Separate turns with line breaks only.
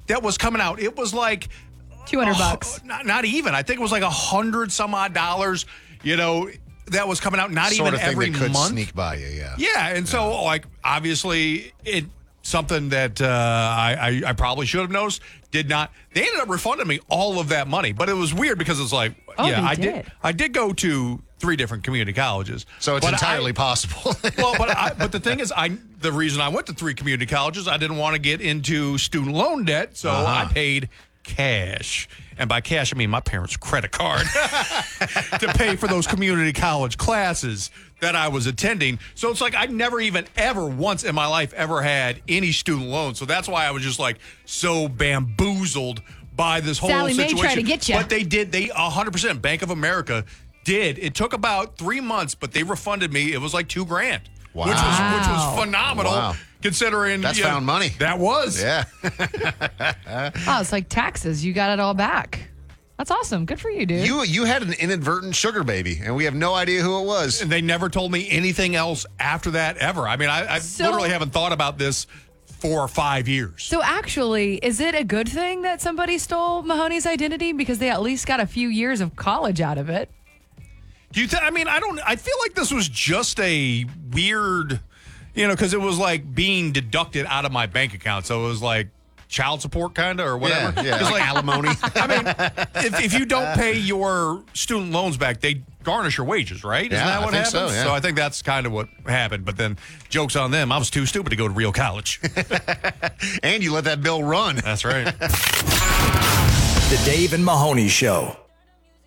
that was coming out. It was like
$200.
Not even. I think it was like $100 some odd, that was coming out. Not
sort
even
of thing
every
that could
month.
sneak by you, yeah.
Yeah, and so like obviously something that I probably should have noticed. Did not. They ended up refunding me all of that money, but it was weird because it's like, I did go to 3 different community colleges,
so it's entirely possible.
but the thing is, the reason I went to 3 community colleges, I didn't want to get into student loan debt, so I paid cash. And by cash, I mean my parents' credit card to pay for those community college classes that I was attending. So it's like I never even ever once in my life ever had any student loans. So that's why I was just like so bamboozled by this whole
Sally
situation.
Mae tried to get you.
But they 100%. Bank of America did. It took about 3 months, but they refunded me. It was like $2,000.
Wow.
Which was phenomenal.
Wow.
Considering
that's found money.
That was.
Yeah.
Oh, it's like taxes. You got it all back. That's awesome. Good for you, dude.
You had an inadvertent sugar baby, and we have no idea who it was.
And they never told me anything else after that ever. I mean, I literally haven't thought about this 4 or 5 years.
So actually, is it a good thing that somebody stole Mahoney's identity because they at least got a few years of college out of it?
Do you I feel like this was just a weird, because it was like being deducted out of my bank account. So it was like child support kind of or whatever.
Yeah,
It's
like alimony.
I mean, if you don't pay your student loans back, they garnish your wages, right? Isn't that what
I think
happens?
so, yeah.
So I think that's kind of what happened. But then joke's on them. I was too stupid to go to real college.
And you let that bill run.
That's right.
The Dave and Mahoney Show.